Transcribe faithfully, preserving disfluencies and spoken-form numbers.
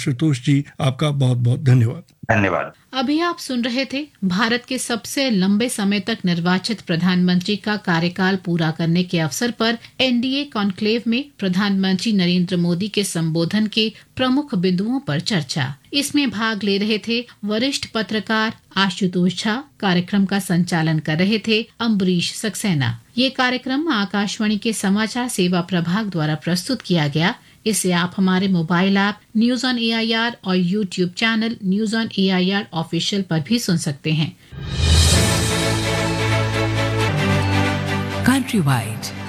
आशुतोष जी, आपका बहुत बहुत धन्यवाद। धन्यवाद। अभी आप सुन रहे थे भारत के सबसे लंबे समय तक निर्वाचित प्रधानमंत्री का कार्यकाल पूरा करने के अवसर पर एनडीए कॉन्क्लेव में प्रधानमंत्री नरेंद्र मोदी के संबोधन के प्रमुख बिंदुओं पर चर्चा। इसमें भाग ले रहे थे वरिष्ठ पत्रकार आशुतोष झा, कार्यक्रम का संचालन कर रहे थे अम्बरीश सक्सेना। ये कार्यक्रम आकाशवाणी के समाचार सेवा प्रभाग द्वारा प्रस्तुत किया गया। इसे आप हमारे mobile app news on AIR और YouTube channel news on AIR official पर भी सुन सकते हैं। Countrywide